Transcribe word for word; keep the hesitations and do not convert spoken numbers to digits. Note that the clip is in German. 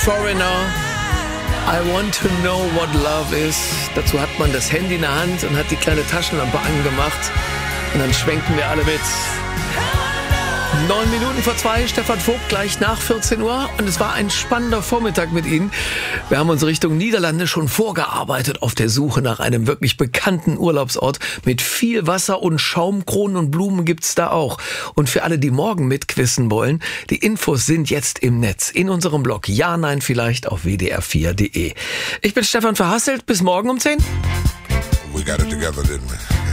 Foreigner. I want to know what love is. Dazu hat man das Handy in der Hand und hat die kleine Taschenlampe angemacht. Und dann schwenken wir alle mit. Neun Minuten vor zwei, Stefan Vogt, gleich nach vierzehn Uhr. Und es war ein spannender Vormittag mit Ihnen. Wir haben uns Richtung Niederlande schon vorgearbeitet auf der Suche nach einem wirklich bekannten Urlaubsort. Mit viel Wasser und Schaumkronen und Blumen gibt's da auch. Und für alle, die morgen mitquissen wollen, die Infos sind jetzt im Netz. In unserem Blog Ja, Nein, Vielleicht auf w d r vier punkt d e. Ich bin Stefan Verhasselt. Bis morgen um zehn. We got it together, didn't we?